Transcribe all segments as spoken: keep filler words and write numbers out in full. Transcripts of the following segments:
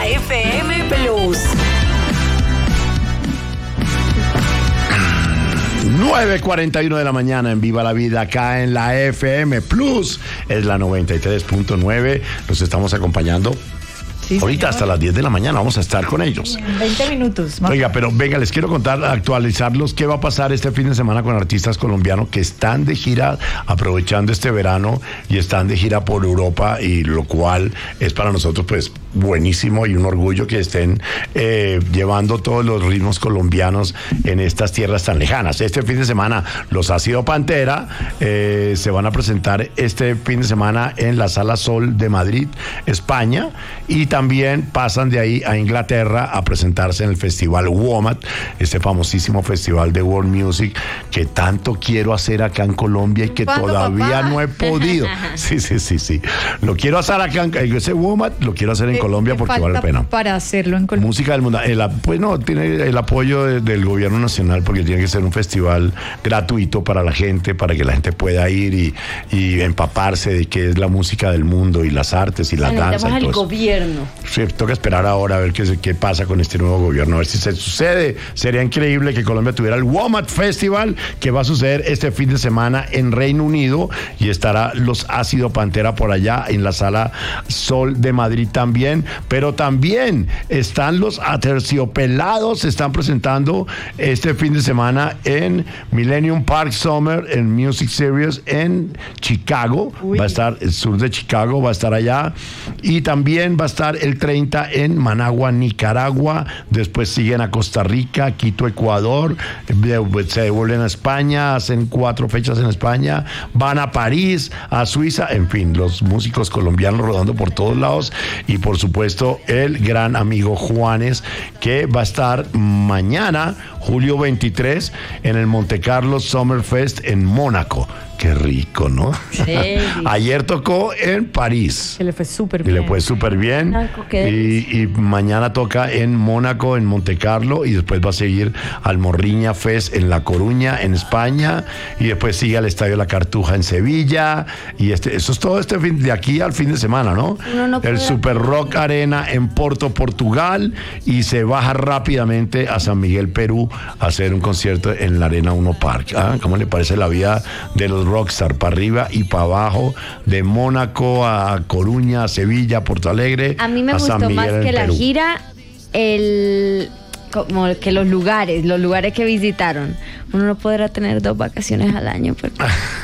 la F M Plus. nueve cuarenta y uno de la mañana en Viva la Vida acá en la F M Plus. Es la noventa y tres punto nueve. Los estamos acompañando. Sí, ahorita señor. Hasta las diez de la mañana vamos a estar con ellos. En veinte minutos. Más. Oiga, pero venga, les quiero contar, actualizarlos qué va a pasar este fin de semana con artistas colombianos que están de gira aprovechando este verano y están de gira por Europa, y lo cual es para nosotros pues buenísimo y un orgullo que estén eh, llevando todos los ritmos colombianos en estas tierras tan lejanas. Este fin de semana los Ácido Pantera eh, se van a presentar este fin de semana en la Sala Sol de Madrid, España, y también pasan de ahí a Inglaterra a presentarse en el Festival WOMAD, este famosísimo festival de World Music que tanto quiero hacer acá en Colombia y que todavía papá? no he podido. Sí, sí, sí, sí. Lo quiero hacer acá en ese WOMAD, lo quiero hacer en Colombia porque vale la pena. Para hacerlo en Colombia. Música del mundo. El, pues no, tiene el apoyo de, del gobierno nacional, porque tiene que ser un festival gratuito para la gente, para que la gente pueda ir y, y empaparse de qué es la música del mundo y las artes y la danza. El gobierno. Sí, toca esperar ahora a ver qué, qué pasa con este nuevo gobierno, a ver si se sucede. Sería increíble que Colombia tuviera el WOMAD Festival, que va a suceder este fin de semana en Reino Unido, y estará los Ácido Pantera por allá en la Sala Sol de Madrid también. Pero también están los Aterciopelados, se están presentando este fin de semana en Millennium Park Summer en Music Series en Chicago. Uy. Va a estar el sur de Chicago, va a estar allá, y también va a estar el treinta en Managua, Nicaragua. Después siguen a Costa Rica, Quito, Ecuador, se devuelven a España, hacen cuatro fechas en España, van a París, a Suiza, en fin, los músicos colombianos rodando por todos lados. Y por supuesto el gran amigo Juanes, que va a estar mañana, julio veintitrés, en el Monte Carlo Summer Fest en Mónaco. Qué rico, ¿no? Sí. Ayer tocó en París. Que le fue súper bien. Y le fue súper bien. Mónaco, y, y mañana toca en Mónaco, en Monte Carlo, y después va a seguir al Morriña Fest en La Coruña, en España, y después sigue al Estadio La Cartuja en Sevilla. Y este, eso es todo este fin, de aquí al fin de semana, ¿no? No, no el Super Rock Arena en Porto, Portugal, y se baja rápidamente a San Miguel, Perú, a hacer un concierto en la Arena Uno Park. ¿Ah? ¿Cómo le parece la vida de los rockstar? Para arriba y para abajo, de Mónaco a Coruña, a Sevilla, Porto Alegre. A mí me a gustó San Miguel, más que la Perú. gira, el como que los lugares, los lugares que visitaron. Uno no podrá tener dos vacaciones al año porque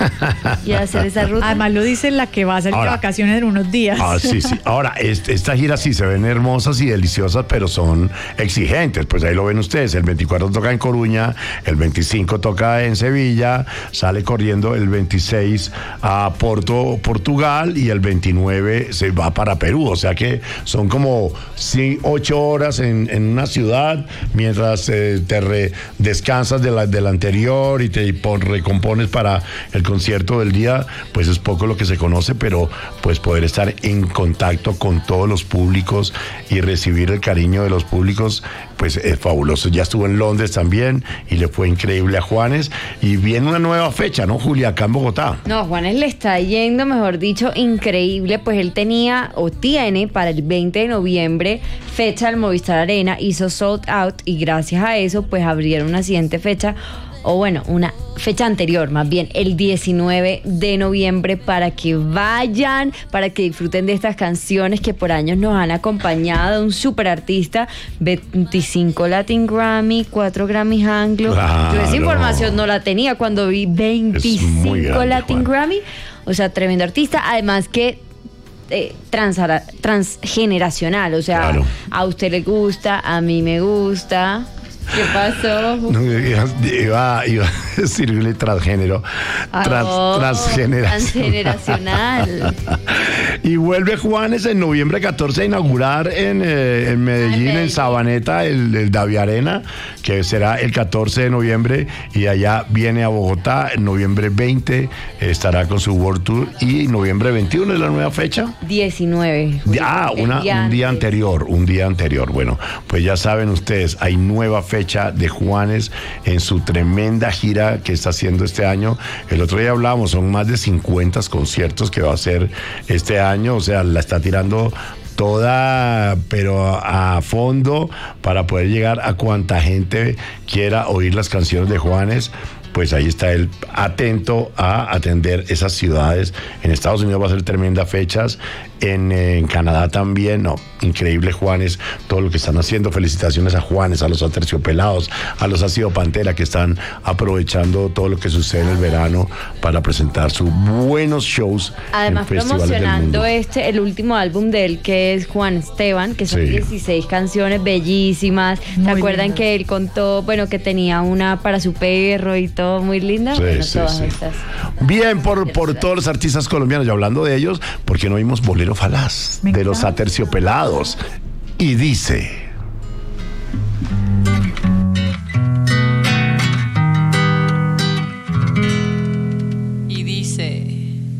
y hacer esa ruta. Además lo dice la que va a salir de vacaciones en unos días. Ah, sí, sí. Ahora, este, estas giras sí se ven hermosas y deliciosas, pero son exigentes. Pues ahí lo ven ustedes. El veinticuatro toca en Coruña, el veinticinco toca en Sevilla, sale corriendo el veintiséis a Porto, Portugal, y el veintinueve se va para Perú. O sea que son como sí, ocho horas en, en una ciudad, mientras eh, te re, descansas de la, de la anterior y te pon, recompones para el concierto del día. Pues es poco lo que se conoce, pero pues poder estar en contacto con todos los públicos y recibir el cariño de los públicos, pues es fabuloso. Ya estuvo en Londres también y le fue increíble a Juanes, y viene una nueva fecha, ¿no, Julia? Acá en Bogotá. No, Juanes le está yendo, mejor dicho, increíble. Pues él tenía o tiene para el veinte de noviembre fecha al Movistar Arena, hizo sold out, y gracias a eso pues abrieron una siguiente fecha, o bueno, una fecha anterior, más bien el diecinueve de noviembre, para que vayan, para que disfruten de estas canciones que por años nos han acompañado. Un super artista, veinticinco Latin Grammy, cuatro Grammy Anglo. Claro. Yo esa información no la tenía cuando vi veinticinco grande, Latin Juan. Grammy. O sea, tremendo artista. Además que eh, trans, transgeneracional, o sea, claro. A usted le gusta, a mí me gusta. ¿Qué pasó? No, iba, iba, iba a decirle transgénero. Trans, oh, transgeneracional. transgeneracional. Y vuelve Juanes en noviembre catorce a inaugurar en, eh, en Medellín, en Sabaneta, el, el Davi Arena, que será el catorce de noviembre, y allá viene a Bogotá en noviembre veinte, estará con su World Tour, y noviembre veintiuno es la nueva fecha. diecinueve. Ah, una, un día anterior, un día anterior. Bueno, pues ya saben ustedes, hay nueva fecha de Juanes en su tremenda gira que está haciendo este año. El otro día hablábamos, son más de cincuenta conciertos que va a hacer este año, o sea, la está tirando toda, pero a, a fondo, para poder llegar a cuanta gente quiera oír las canciones de Juanes. Pues ahí está él atento a atender esas ciudades. En Estados Unidos va a ser tremendas fechas, en, en Canadá también. No, increíble Juanes, todo lo que están haciendo. Felicitaciones a Juanes, a los Aterciopelados, a los Ácido Pantera, que están aprovechando todo lo que sucede en el verano para presentar sus buenos shows. Además, en festivales promocionando del mundo. este, el último álbum de él, que es Juan Esteban, que son Sí. dieciséis canciones bellísimas. ¿Se Muy acuerdan lindas. que él contó, bueno, que tenía una para su perro y todo muy linda? Sí, Bueno, sí, todas sí. estas. Bien por, por todos los artistas colombianos. Y hablando de ellos, ¿por qué no oímos Bolero Falaz Me de los encanta. Aterciopelados? Y dice...